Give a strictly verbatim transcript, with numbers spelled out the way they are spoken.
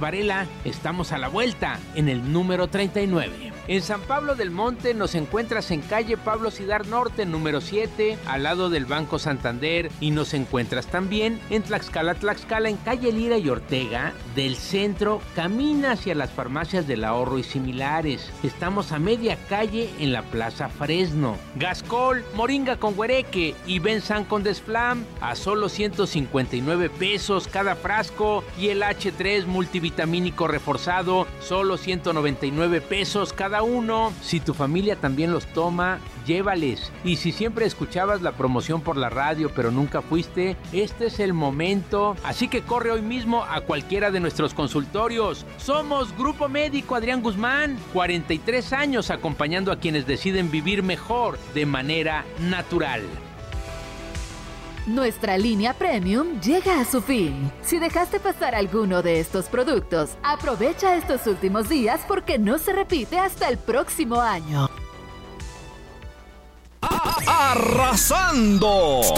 Varela, estamos a la vuelta en el número treinta y nueve. En San Pablo del Monte nos encuentras en calle Pablo Cidar Norte, número siete, al lado del Banco Santander, y nos encuentras también en Tlaxcala, Tlaxcala, en calle Lira y Ortega, del centro, camina hacia las farmacias del Ahorro y similares. Estamos a media calle en la Plaza Fresno. Gascol, Moringa con Huereque y Bensan con Desflam a solo ciento cincuenta y nueve pesos cada frasco, y el hache tres multivitamínico reforzado solo ciento noventa y nueve pesos cada uno. Si tu familia también los toma, llévales. Y si siempre escuchabas la promoción por la radio pero nunca fuiste, este es el momento. Así que corre hoy mismo a cualquiera de nuestros consultorios. Somos Grupo Médico Adrián Guzmán, cuarenta y tres años acompañando a quienes deciden vivir mejor de manera natural. Nuestra línea Premium llega a su fin. Si dejaste pasar alguno de estos productos, aprovecha estos últimos días porque no se repite hasta el próximo año. ¡Arrasando!